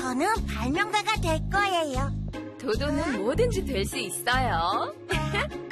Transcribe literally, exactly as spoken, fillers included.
저는 발명가가 될 거예요. 도도는 뭐든지 될 수 있어요.